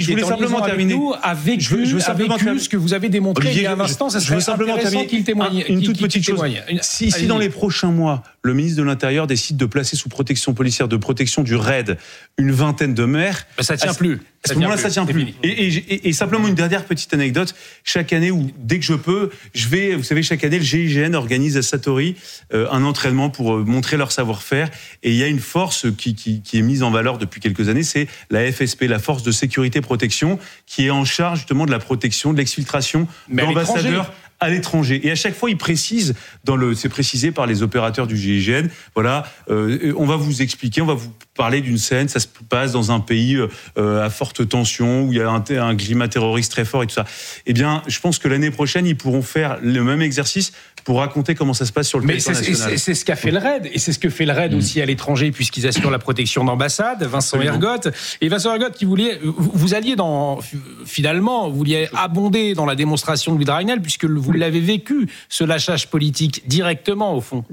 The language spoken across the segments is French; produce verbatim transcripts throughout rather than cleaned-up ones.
je voulais simplement terminer. Nous, a vécu, je veux, je veux simplement a vécu ce que vous avez démontré Olivier, il y a un instant. Ça je serait veux simplement intéressant terminer qu'il témoigne. Une qu'il, toute qu'il, petite qu'il chose. témoigne. Si, si dans les prochains mois, le ministre de l'Intérieur décide de placer sous protection policière, de protection du R A I D, une vingtaine de maires, ben, ça tient à, plus. À ce moment-là, ça tient plus. Et, et, et, et simplement une dernière petite anecdote. Chaque année, ou dès que je peux, je vais, vous savez, chaque année, le G I G N organise à Satori euh, un entraînement pour euh, montrer leur savoir-faire. Et il y a une force qui, qui, qui est mise en valeur depuis quelques années, c'est la F S P, la Force de Sécurité Protection, qui est en charge justement de la protection, de l'exfiltration Mais d'ambassadeurs à l'étranger. Et à chaque fois, ils précisent, dans le, c'est précisé par les opérateurs du G I G N, voilà, euh, on va vous expliquer, on va vous parler d'une scène, ça se passe dans un pays euh, à forte tension, où il y a un, un climat terroriste très fort et tout ça. Eh bien, je pense que l'année prochaine, ils pourront faire le même exercice pour raconter comment ça se passe sur le territoire national. Mais c'est ce qu'a fait le R A I D, et c'est ce que fait le R A I D mmh. aussi à l'étranger, puisqu'ils assurent la protection d'ambassade. Vincent Ergotte. Et Vincent Ergotte, qui voulait, vous alliez dans, finalement, vous vouliez abonder dans la démonstration de Louis Dragnel, puisque vous l'avez vécu, ce lâchage politique, directement, au fond.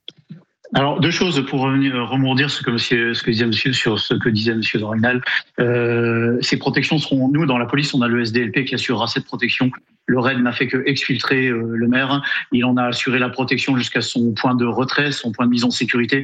Alors, deux choses pour revenir, remondir ce que, monsieur, ce que disait monsieur, sur ce que disait monsieur Dragnel. Euh, ces protections seront, nous, dans la police, on a le S D L P qui assurera cette protection. Le R A I D n'a fait que exfiltrer euh, le maire. Il en a assuré la protection jusqu'à son point de retrait, son point de mise en sécurité.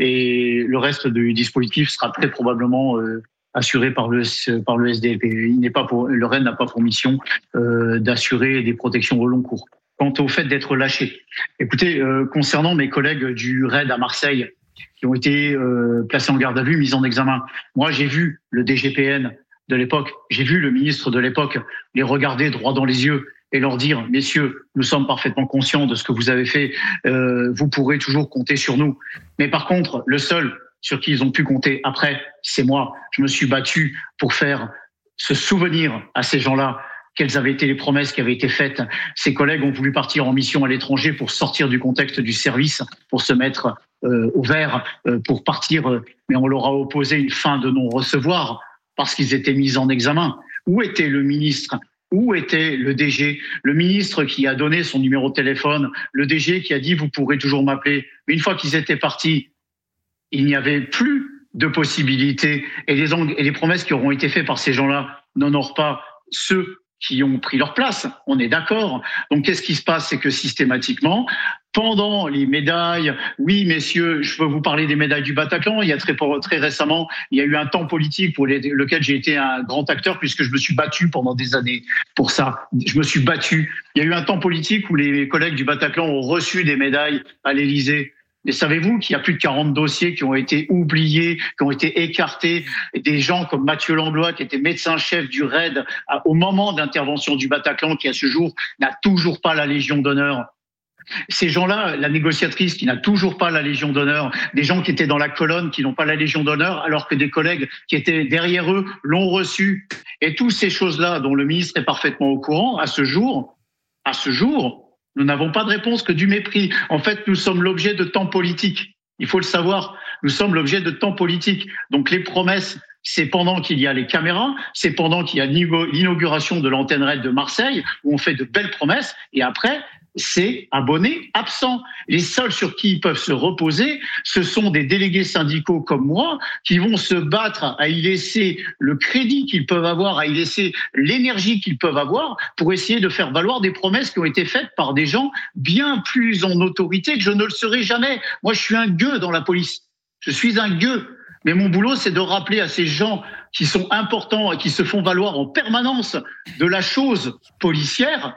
Et le reste du dispositif sera très probablement euh, assuré par le, par le S D L P. Il n'est pas pour, le R A I D n'a pas pour mission euh, d'assurer des protections au long cours. Quant au fait d'être lâché, écoutez, euh, concernant mes collègues du R A I D à Marseille qui ont été euh, placés en garde à vue, mis en examen, moi j'ai vu le D G P N de l'époque, j'ai vu le ministre de l'époque les regarder droit dans les yeux et leur dire « Messieurs, nous sommes parfaitement conscients de ce que vous avez fait, euh, vous pourrez toujours compter sur nous. » Mais par contre, le seul sur qui ils ont pu compter après, c'est moi. Je me suis battu pour faire ce souvenir à ces gens-là, quelles avaient été les promesses qui avaient été faites. Ces collègues ont voulu partir en mission à l'étranger pour sortir du contexte du service, pour se mettre euh, au vert, euh, pour partir, euh, mais on leur a opposé une fin de non-recevoir parce qu'ils étaient mis en examen. Où était le ministre ? Où était le D G ? Le ministre qui a donné son numéro de téléphone, le D G qui a dit « vous pourrez toujours m'appeler ». Mais une fois qu'ils étaient partis, il n'y avait plus de possibilités. Et les, et les promesses qui auront été faites par ces gens-là n'honorent pas ceux qui ont pris leur place, on est d'accord. Donc, qu'est-ce qui se passe ? C'est que systématiquement, pendant les médailles, oui, messieurs, je peux vous parler des médailles du Bataclan. Il y a très, très récemment, il y a eu un temps politique pour les, lequel j'ai été un grand acteur puisque je me suis battu pendant des années pour ça. Je me suis battu. Il y a eu un temps politique où les collègues du Bataclan ont reçu des médailles à l'Élysée. Et savez-vous qu'il y a plus de quarante dossiers qui ont été oubliés, qui ont été écartés, et des gens comme Mathieu Langlois, qui était médecin-chef du R A I D au moment d'intervention du Bataclan, qui à ce jour n'a toujours pas la Légion d'honneur. Ces gens-là, la négociatrice qui n'a toujours pas la Légion d'honneur, des gens qui étaient dans la colonne qui n'ont pas la Légion d'honneur, alors que des collègues qui étaient derrière eux l'ont reçu. Et toutes ces choses-là dont le ministre est parfaitement au courant, à ce jour, à ce jour, nous n'avons pas de réponse que du mépris. En fait, nous sommes l'objet de temps politiques. Il faut le savoir. Nous sommes l'objet de temps politiques. Donc, les promesses, c'est pendant qu'il y a les caméras, c'est pendant qu'il y a l'inauguration de l'antenne R A I D de Marseille, où on fait de belles promesses, et après, c'est abonnés absents. Les seuls sur qui ils peuvent se reposer, ce sont des délégués syndicaux comme moi qui vont se battre à y laisser le crédit qu'ils peuvent avoir, à y laisser l'énergie qu'ils peuvent avoir pour essayer de faire valoir des promesses qui ont été faites par des gens bien plus en autorité que je ne le serai jamais. Moi, je suis un gueux dans la police. Je suis un gueux. Mais mon boulot, c'est de rappeler à ces gens qui sont importants et qui se font valoir en permanence de la chose policière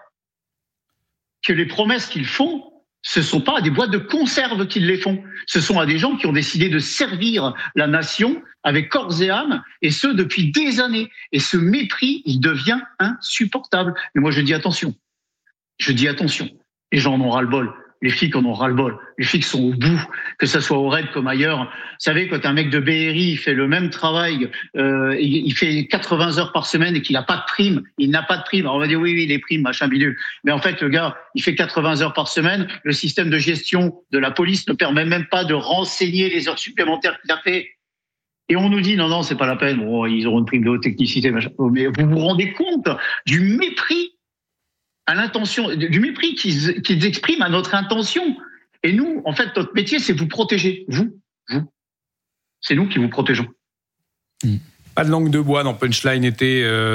que les promesses qu'ils font, ce ne sont pas à des boîtes de conserve qu'ils les font. Ce sont à des gens qui ont décidé de servir la nation avec corps et âme, et ce, depuis des années. Et ce mépris, il devient insupportable. Mais moi, je dis attention. Je dis attention. Les gens en ont ras-le-bol. Les flics en ont ras-le-bol. Les flics sont au bout, que ça soit au R A I D comme ailleurs. Vous savez, quand un mec de B R I fait le même travail, euh, il fait quatre-vingts heures par semaine et qu'il n'a pas de prime, il n'a pas de prime. Alors on va dire oui, oui, les primes, machin bidule. Mais en fait, le gars, il fait quatre-vingts heures par semaine. Le système de gestion de la police ne permet même pas de renseigner les heures supplémentaires qu'il a fait. Et on nous dit non, non, c'est pas la peine. Bon, ils auront une prime de haute technicité, machin. Mais vous vous rendez compte du mépris à l'intention, du mépris qu'ils, qu'ils expriment à notre intention. Et nous, en fait, notre métier, c'est vous protéger. Vous, vous. C'est nous qui vous protégeons. Pas de langue de bois dans Punchline était... Euh